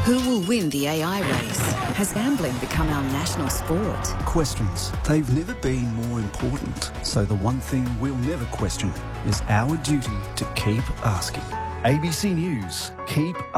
Who will win the AI race? Has gambling become our national sport? Questions. They've never been more important. So the one thing we'll never question is our duty to keep asking. ABC News, keep